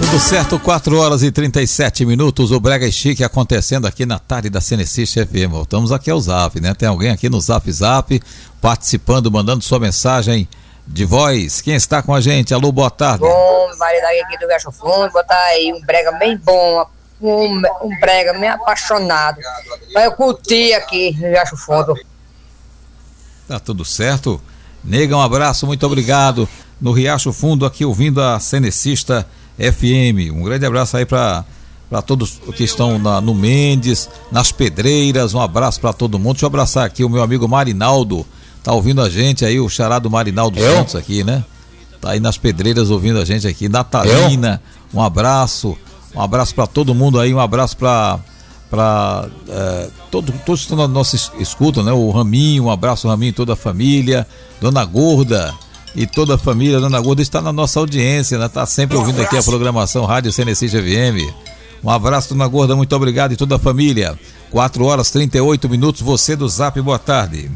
Tudo certo, 4 horas e 37 minutos, o Brega Chique acontecendo aqui na tarde da Cenecista FM. Voltamos aqui ao Zap, né? Tem alguém aqui no Zap participando, mandando sua mensagem de voz. Quem está com a gente? Alô, boa tarde. Bom, variedade aqui do Riacho Fundo, botar aí um brega bem bom, um brega bem apaixonado. Vai eu curtir aqui no Riacho Fundo. Tá tudo certo. Nega, um abraço, muito obrigado. No Riacho Fundo, aqui ouvindo a Cenecista FM. Um grande abraço aí para todos que estão no Mendes, nas Pedreiras. Um abraço para todo mundo. Deixa eu abraçar aqui o meu amigo Marinaldo. Tá ouvindo a gente aí, o xará do Marinaldo Santos aqui, né? Tá aí nas Pedreiras ouvindo a gente aqui. Natalina, um abraço para todo mundo aí. Um abraço para todos que estão na nossa escuta, né? O Raminho, um abraço Raminho e toda a família. Dona Gorda e toda a família. Dona Gorda está na nossa audiência, né? Tá sempre ouvindo aqui a programação Rádio Cenecista FM. Um abraço, Dona Gorda, muito obrigado e toda a família. 4 horas 38 minutos, você do Zap, boa tarde.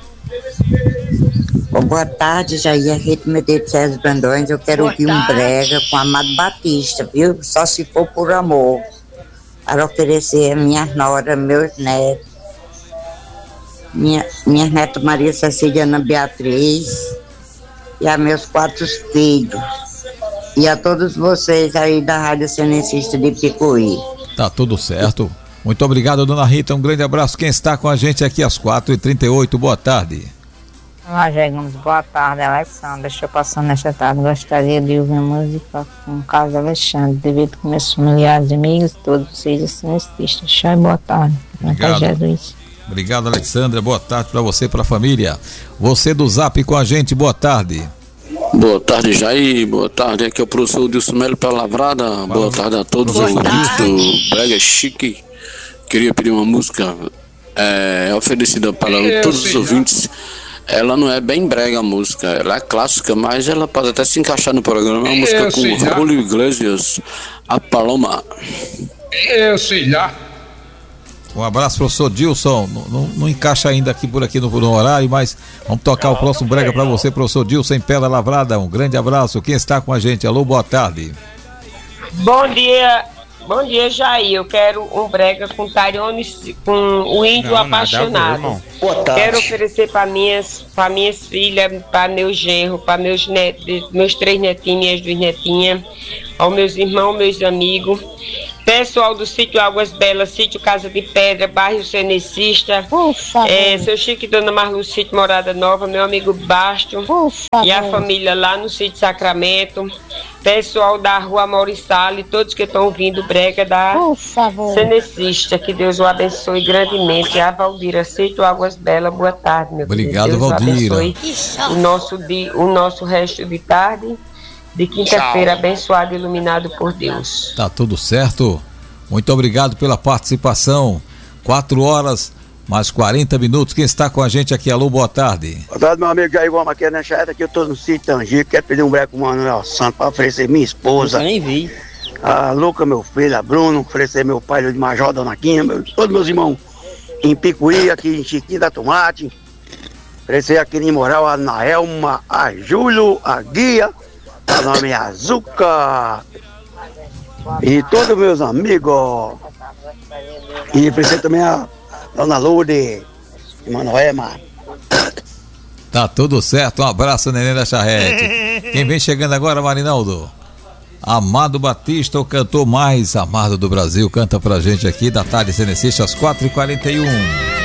Boa tarde, Jair Rito Medeiros César Brandões. Eu quero ouvir um brega com Amado Batista, viu? Só se for por amor. Para oferecer a minha nora, meus netos. Minha neta Maria Cecília Ana Beatriz e a meus 4 filhos. E a todos vocês aí da Rádio Cenecista de Picuí. Tá tudo certo. Muito obrigado, Dona Rita. Um grande abraço. Quem está com a gente aqui às 4h38, boa tarde. Olá, chegamos. Boa tarde, Alexandre. Deixa eu passar nesta tarde. Gostaria de ouvir música com o Carlos Alexandre, devido com meus familiares, amigos, todos vocês cinecistas. Tchau e boa tarde. Obrigado. Jesus. Obrigado, Alexandra. Boa tarde para você e para a família. Você do Zap com a gente, boa tarde. Boa tarde, Jair. Boa tarde. Aqui é o professor Dilson Melo pela Lavrada. Boa tarde a todos os ouvintes do Brega Chique. Queria pedir uma música oferecida para todos os ouvintes. Ela não é bem brega a música, ela é clássica, mas ela pode até se encaixar no programa. É uma música com Julio Iglesias, A Paloma. Eu sei lá. Um abraço, professor Dilson. Não encaixa ainda aqui por aqui no horário, mas vamos tocar o próximo brega para você, professor Dilson, em Pedra Lavrada. Um grande abraço. Quem está com a gente? Alô, boa tarde. Bom dia, Jair. Eu quero um brega com Tarione, com o Índio Apaixonado. Quero oferecer para minhas filhas, para meu genro, para meus netos, meus 3 netinhos, minhas 2 netinhas, aos meus irmãos, meus amigos. Pessoal do sítio Águas Belas, sítio Casa de Pedra, bairro Cenecista, seu Chico e Dona Marlu, sítio Morada Nova, meu amigo Basto e a família lá no sítio Sacramento, pessoal da rua Maurissale, todos que estão ouvindo o brega da Cenecista, que Deus o abençoe grandemente. A Valdira, sítio Águas Belas, boa tarde, meu obrigado, Deus Valdira. Abençoe o nosso resto de tarde. De quinta-feira, abençoado e iluminado por Deus. Tá tudo certo. Muito obrigado pela participação. 4 horas mais 40 minutos. Quem está com a gente aqui? Alô, boa tarde. Boa tarde, meu amigo Jair Gomes, aqui é Necheta, aqui eu tô no sítio Tangico. Quero pedir um breco com o Manuel Santos para oferecer minha esposa. Eu nem vi. A Luca, meu filho, a Bruno, oferecer meu pai de Major, Dona Quinha, todos meus irmãos em Picuí, aqui em Chiquinho da Tomate. Oferecer aqui em Moral, a Naelma, a Júlio, a Guia. Meu nome é Azuca. E todos meus amigos. E oferecer também a Dona Lourdes, Manoema. Tá tudo certo, um abraço, neném da charrete. Quem vem chegando agora, Marinaldo? Amado Batista, o cantor mais amado do Brasil, canta pra gente aqui da tarde Cenecista às 4h41.